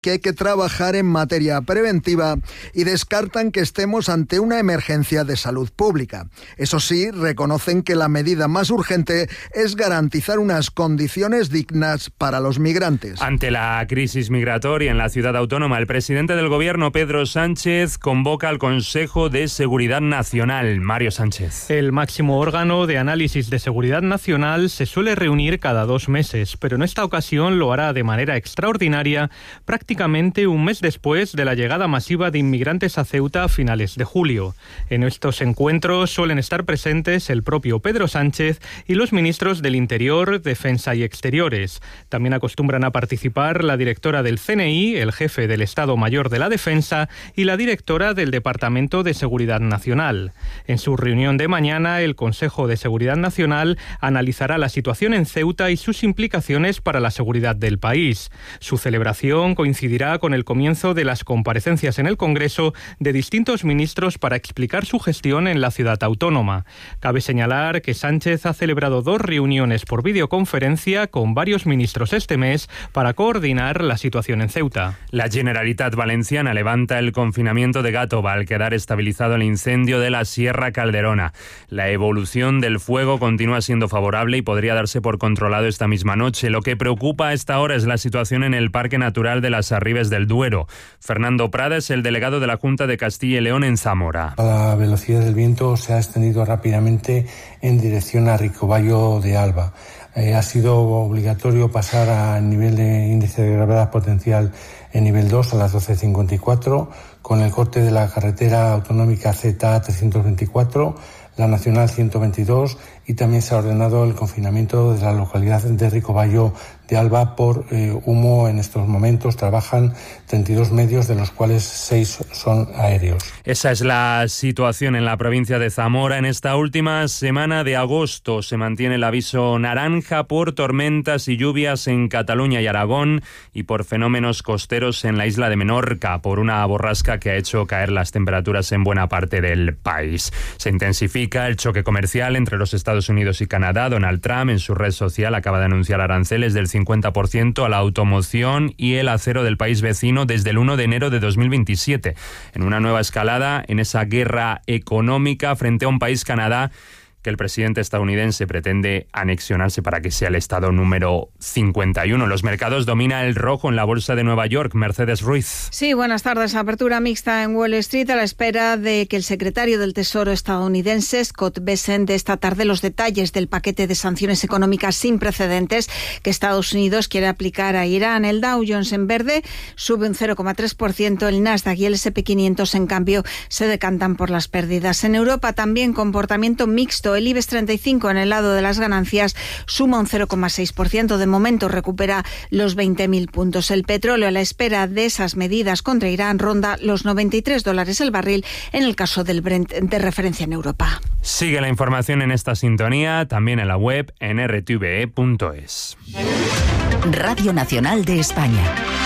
que hay que trabajar en materia preventiva y descartan que estemos ante una emergencia de salud pública. Eso sí, reconocen que la medida más urgente es garantizar unas condiciones dignas para los migrantes. Ante la crisis migratoria en la ciudad autónoma, el presidente del Gobierno, Pedro Sánchez, convoca al Consejo de Seguridad Nacional. Mario Sánchez. El máximo órgano de análisis de seguridad nacional se suele reunir cada 2 meses, pero en esta ocasión lo hará de manera extraordinaria, prácticamente un mes después de la llegada masiva de inmigrantes a Ceuta a finales de julio. En estos encuentros suelen estar presentes el propio Pedro Sánchez y los ministros del Interior, Defensa y Exteriores. También acostumbran a participar la directora del CNI, el jefe del Estado Mayor de la Defensa y la directora del Departamento de Seguridad Nacional. En su reunión de mañana, el Consejo de Seguridad Nacional analizará la situación en Ceuta y sus implicaciones para la seguridad del país. Su celebración coincidirá con el comienzo de las comparecencias en el Congreso de distintos ministros para explicar su gestión en la ciudad autónoma. Cabe señalar que Sánchez ha celebrado 2 reuniones por videoconferencia con varios ministros este mes para coordinar la situación en Ceuta. La Generalitat Valenciana levanta el confinamiento de Gàtova al quedar estabilizado el incendio de la Sierra Calderona. La evolución del fuego continúa siendo favorable y podría darse por controlado esta misma noche. Lo que preocupa a esta hora es la situación en el Parque Natural de las Arribes del Duero. Fernando Prada es el delegado de la Junta de Castilla y León en Zamora. La velocidad del viento se ha extendido rápidamente en dirección a Ricobayo de Alba. Ha sido obligatorio pasar a nivel de índice de gravedad potencial en nivel 2 a las 12:54, con el corte de la carretera autonómica ZA324, la Nacional 122, y también se ha ordenado el confinamiento de la localidad de Ricobayo de Alba por humo. En estos momentos trabajan 32 medios, de los cuales 6 son aéreos. Esa es la situación en la provincia de Zamora. En esta última semana de agosto se mantiene el aviso naranja por tormentas y lluvias en Cataluña y Aragón y por fenómenos costeros en la isla de Menorca, por una borrasca que ha hecho caer las temperaturas en buena parte del país. Se intensifica el choque comercial entre los Estados Unidos y Canadá. Donald Trump en su red social acaba de anunciar aranceles del 50% a la automoción y el acero del país vecino desde el 1 de enero de 2027, en una nueva escalada en esa guerra económica frente a un país, Canadá, que el presidente estadounidense pretende anexionarse para que sea el estado número 51. Los mercados domina el rojo en la bolsa de Nueva York. Mercedes Ruiz. Sí, buenas tardes. Apertura mixta en Wall Street a la espera de que el secretario del Tesoro estadounidense, Scott Bessent, dé esta tarde los detalles del paquete de sanciones económicas sin precedentes que Estados Unidos quiere aplicar a Irán. El Dow Jones en verde sube un 0,3%, el Nasdaq y el S&P 500 en cambio se decantan por las pérdidas. En Europa también comportamiento mixto. El IBEX 35 en el lado de las ganancias suma un 0,6%. De momento recupera los 20.000 puntos. El petróleo, a la espera de esas medidas contra Irán, ronda los $93 el barril en el caso del Brent de referencia en Europa. Sigue la información en esta sintonía, también en la web en rtve.es. Radio Nacional de España.